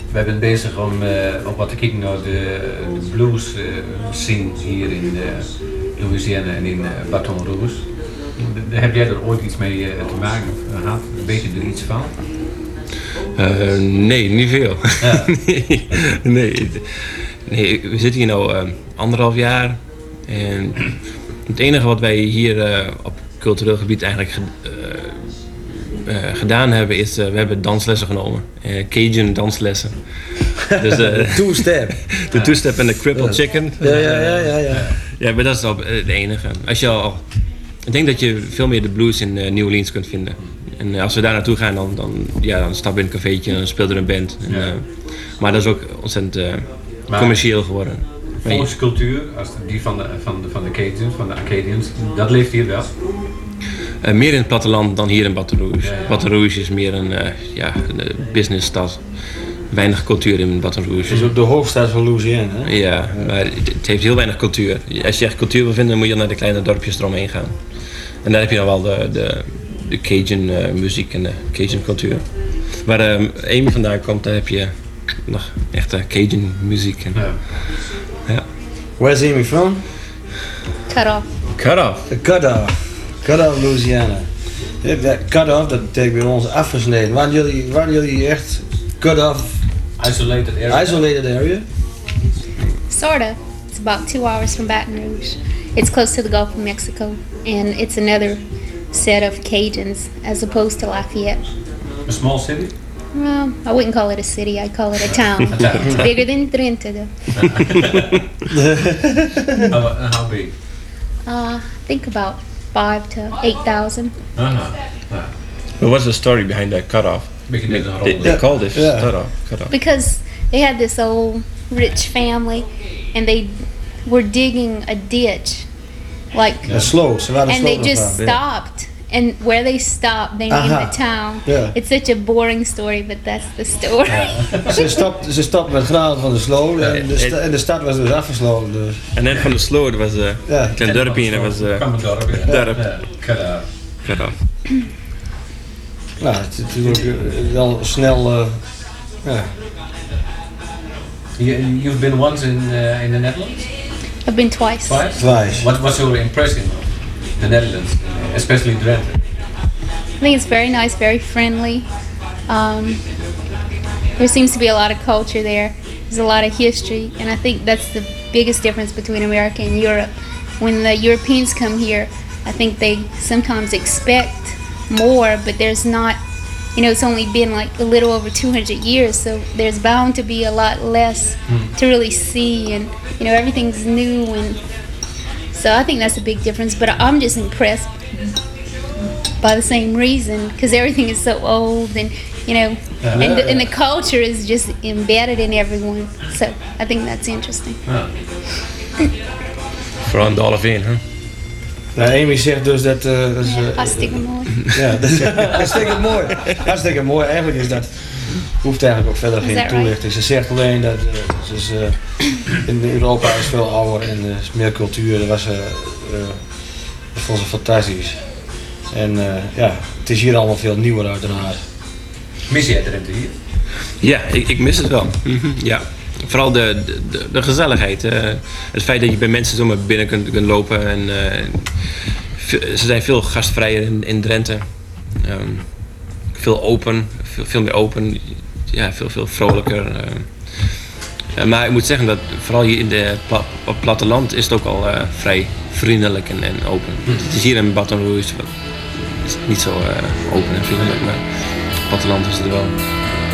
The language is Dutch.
wij zijn bezig om wat te kijken naar de blues scene hier in Louisiana en in Baton Rouge. Heb jij er ooit iets mee te maken gehad? Weet je er iets van? Nee, niet veel. Ja. nee, we zitten hier nu 1,5 jaar. En het enige wat wij hier op cultureel gebied eigenlijk gedaan hebben is, we hebben danslessen genomen. Cajun danslessen. Dus, Two-step. De two-step en de crippled chicken. Ja. Ja, maar dat is het enige. Ik denk dat je veel meer de blues in New Orleans kunt vinden. En als we daar naartoe gaan, dan stap je in een cafeetje en dan speelt er een band. En, maar dat is ook ontzettend commercieel geworden. Volkscultuur, als die van de Cajuns, van de Acadians, dat leeft hier wel? Meer in het platteland dan hier in Baton Rouge. Ja. Baton Rouge is meer een businessstad. Weinig cultuur in Baton Rouge. Het is ook de hoofdstad van Louisiana. Hè? Ja, maar het heeft heel weinig cultuur. Als je echt cultuur wil vinden, moet je naar de kleine dorpjes eromheen gaan. En daar heb je dan wel de Cajun muziek en de Cajun cultuur. Waar Amy vandaan komt, daar heb je nog echte Cajun muziek. Ja. Where's Amy from? Cut off. Cut off, Louisiana. Dat cut off, dat betekent bij ons afgesneden. Waren jullie echt cut off? Isolated area? Sorta. It's about 2 hours from Baton Rouge. It's close to the Gulf of Mexico, and it's another set of Cajuns as opposed to Lafayette. A small city? Well, I wouldn't call it a city. I'd call it a town. It's bigger than Trento, though. How big? I think about 5 to 8,000. But what's the story behind that cutoff? They called it cutoff. Because they had this old rich family, and they were digging a ditch, like, and they just stopped. And where they stopped, they named the town. Yeah. It's such a boring story, but that's the story. Ze stopten met graven van de sloot en de stad was dus afgesloten. Dus. En net van de sloot was een klein dorpje en dat was dorp. Cut off. Nou, het is natuurlijk wel snel. You've been once in the Netherlands? I've been twice. Twice. What was your impression of the Netherlands, especially Drenthe? I think it's very nice, very friendly. There seems to be a lot of culture there. There's a lot of history, and I think that's the biggest difference between America and Europe. When the Europeans come here, I think they sometimes expect more, but there's not, it's only been like a little over 200 years, so there's bound to be a lot less to really see, and everything's new, and so I think that's a big difference. But I'm just impressed by the same reason, because everything is so old, and and the culture is just embedded in everyone. So I think that's interesting. Vooral in de Oliveen, hè? Nou, Amy zegt dus dat... Hartstikke mooi. Ja, dat is hartstikke mooi. Eigenlijk is dat... Hoeft eigenlijk ook verder geen toelichting. Right? Ze zegt alleen dat in Europa is veel ouder en er is meer cultuur. Dat vond ze fantastisch. En het is hier allemaal veel nieuwer uiteraard. Mis jij Drenthe hier? Ja, ik mis het wel. Ja. Vooral de gezelligheid. Het feit dat je bij mensen zomaar binnen kunt lopen. En, ze zijn veel gastvrijer in Drenthe. Veel open, veel meer open. Ja, veel vrolijker. Maar ik moet zeggen dat vooral hier op het platteland is het ook al vrij vriendelijk en open. Het is hier in Baton Rouge is niet zo open en vriendelijk, maar op het platteland is het wel.